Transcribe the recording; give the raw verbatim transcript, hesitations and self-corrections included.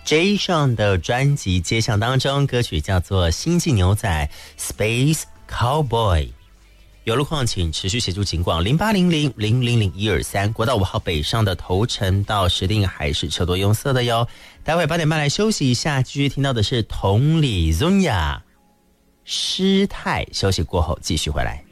J 上的专辑街巷当中，歌曲叫做《星际牛仔》 Space Cowboy。有路况请持续协助警广零八零零零零零一二三，国道五号北上的头城到石碇还是车多拥塞的哟。待会八点半来休息一下，继续听到的是同里 Zunya 失态，休息过后继续回来。